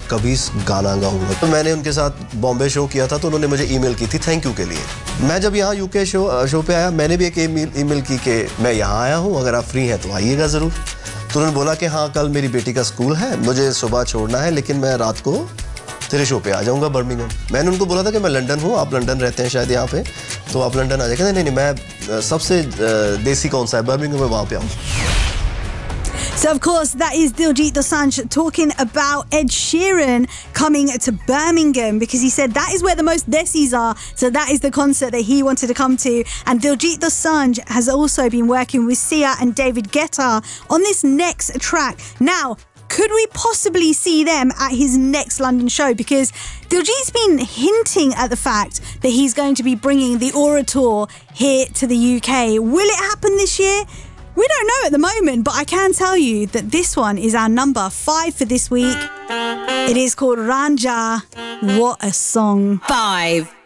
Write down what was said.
कभी गाना गाऊंगा। तो मैंने उनके साथ बॉम्बे शो किया था, तो उन्होंने मुझे ईमेल की थी थैंक यू के लिए। मैं जब यहाँ यूके शो पे आया, मैंने भी एक ईमेल की कि मैं यहाँ आया हूँ, अगर आप फ्री हैं तो आइएगा ज़रूर। तो उन्होंने बोला कि हाँ कल मेरी बेटी का स्कूल है, मुझे सुबह छोड़ना है, लेकिन मैं रात को तेरे शो पे आ जाऊँगा बर्मिंघम। मैंने उनको बोला था कि मैं लंदन हूँ, आप लंदन रहते हैं शायद यहाँ पे, तो आप लंदन आ जाएगा। नहीं, मैं सबसे देसी कौन सा है बर्मिंघम में, वहाँ पे आऊँ। So, of course, that is Diljit Dosanjh talking about Ed Sheeran coming to Birmingham, because he said that is where the most Desis are. So that is the concert that he wanted to come to. And Diljit Dosanjh has also been working with Sia and David Guetta on this next track. Now, could we possibly see them at his next London show? Because Diljit's been hinting at the fact that he's going to be bringing the Aura Tour here to the UK. Will it happen this year? We don't know at the moment, but I can tell you that this one is our number 5 for this week. It is called Ranja. What a song. 5.